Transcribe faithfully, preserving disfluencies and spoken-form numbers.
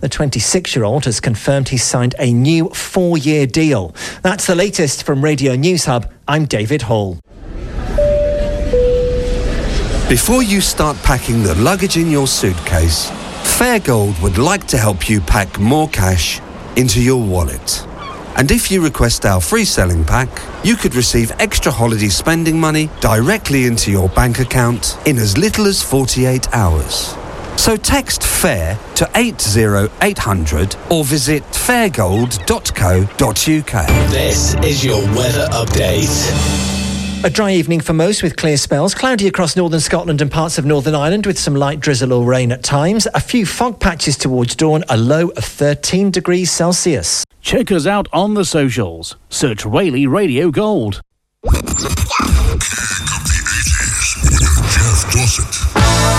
The twenty-six-year-old has confirmed he's signed a new four-year deal. That's the latest from Radio News Hub. I'm David Hall. Before you start packing the luggage in your suitcase, Fairgold would like to help you pack more cash into your wallet. And if you request our free selling pack, you could receive extra holiday spending money directly into your bank account in as little as forty-eight hours. So text FAIR to eight zero eight hundred or visit fairgold dot co dot uk. This is your weather update. A dry evening for most with clear spells. Cloudy across northern Scotland and parts of Northern Ireland with some light drizzle or rain at times. A few fog patches towards dawn, a low of thirteen degrees Celsius. Check us out on the socials. Search Whaley Radio Gold. King of the eighties with Jeff Dawson.